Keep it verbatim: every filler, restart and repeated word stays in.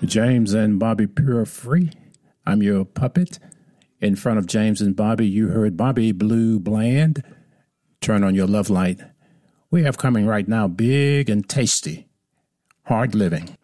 James and Bobby Pure Free. I'm your puppet. In front of James and Bobby, you heard Bobby Blue Bland. Turn on your love light. We have coming right now, big and tasty, hard living.